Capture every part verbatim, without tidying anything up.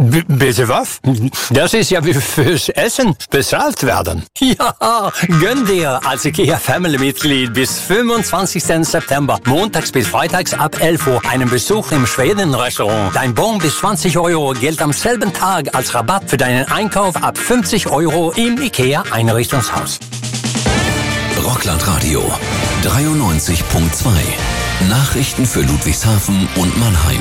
B- bitte was? Das ist ja wie fürs Essen bezahlt werden. Ja, gönn dir als IKEA Family-Mitglied bis fünfundzwanzigsten September, montags bis freitags ab elf Uhr, einen Besuch im Schweden-Restaurant. Dein Bon bis zwanzig Euro gilt am selben Tag als Rabatt für deinen Einkauf ab fünfzig Euro im IKEA-Einrichtungshaus. Rockland Radio dreiundneunzig Komma zwei. Nachrichten für Ludwigshafen und Mannheim.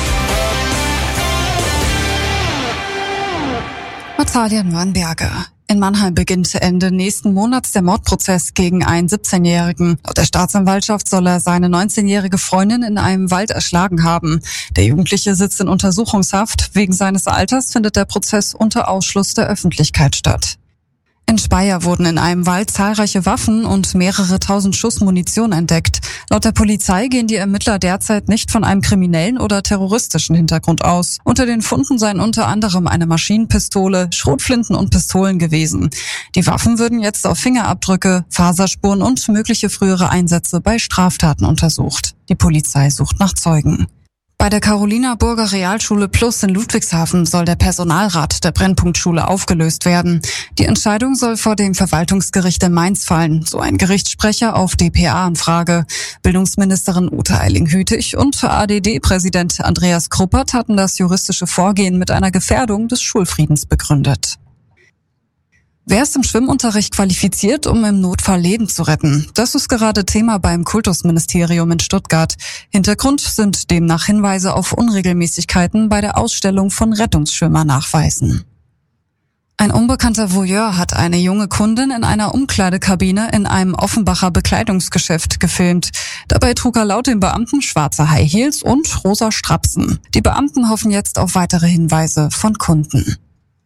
Natalia Nürnberger. In Mannheim beginnt Ende nächsten Monats der Mordprozess gegen einen siebzehnjährigen. Laut der Staatsanwaltschaft soll er seine neunzehnjährige Freundin in einem Wald erschlagen haben. Der Jugendliche sitzt in Untersuchungshaft. Wegen seines Alters findet der Prozess unter Ausschluss der Öffentlichkeit statt. In Speyer wurden in einem Wald zahlreiche Waffen und mehrere tausend Schuss Munition entdeckt. Laut der Polizei gehen die Ermittler derzeit nicht von einem kriminellen oder terroristischen Hintergrund aus. Unter den Funden seien unter anderem eine Maschinenpistole, Schrotflinten und Pistolen gewesen. Die Waffen würden jetzt auf Fingerabdrücke, Faserspuren und mögliche frühere Einsätze bei Straftaten untersucht. Die Polizei sucht nach Zeugen. Bei der Carolina-Burger Realschule Plus in Ludwigshafen soll der Personalrat der Brennpunktschule aufgelöst werden. Die Entscheidung soll vor dem Verwaltungsgericht in Mainz fallen, so ein Gerichtssprecher auf D P A-Anfrage. Bildungsministerin Ute Eiling-Hütig und A D D-Präsident Andreas Kruppert hatten das juristische Vorgehen mit einer Gefährdung des Schulfriedens begründet. Wer ist im Schwimmunterricht qualifiziert, um im Notfall Leben zu retten? Das ist gerade Thema beim Kultusministerium in Stuttgart. Hintergrund sind demnach Hinweise auf Unregelmäßigkeiten bei der Ausstellung von Rettungsschwimmernachweisen. Ein unbekannter Voyeur hat eine junge Kundin in einer Umkleidekabine in einem Offenbacher Bekleidungsgeschäft gefilmt. Dabei trug er laut den Beamten schwarze High Heels und rosa Strapsen. Die Beamten hoffen jetzt auf weitere Hinweise von Kunden.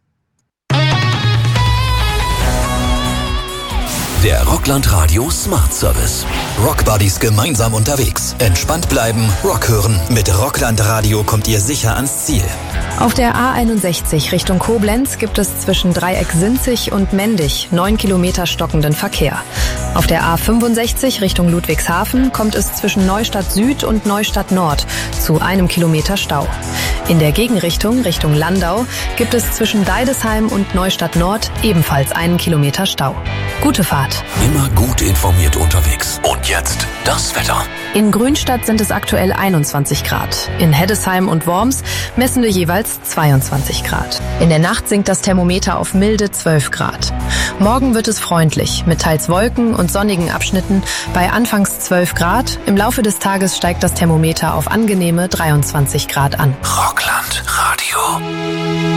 Der Rockland Radio Smart Service. Rockbuddies gemeinsam unterwegs. Entspannt bleiben, Rock hören. Mit Rockland Radio kommt ihr sicher ans Ziel. Auf der A einundsechzig Richtung Koblenz gibt es zwischen Dreieck-Sinzig und Mendig neun Kilometer stockenden Verkehr. Auf der A fünfundsechzig Richtung Ludwigshafen kommt es zwischen Neustadt Süd und Neustadt Nord zu einem Kilometer Stau. In der Gegenrichtung Richtung Landau gibt es zwischen Deidesheim und Neustadt Nord ebenfalls einen Kilometer Stau. Gute Fahrt. Immer gut informiert unterwegs. Und jetzt das Wetter. In Grünstadt sind es aktuell einundzwanzig Grad. In Heddesheim und Worms messen wir jeweils zweiundzwanzig Grad. In der Nacht sinkt das Thermometer auf milde zwölf Grad. Morgen wird es freundlich, mit teils Wolken und sonnigen Abschnitten bei anfangs zwölf Grad. Im Laufe des Tages steigt das Thermometer auf angenehme dreiundzwanzig Grad an. Rock